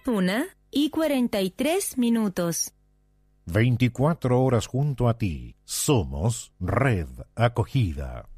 1:43. 24 horas junto a ti. Somos Red Acogida.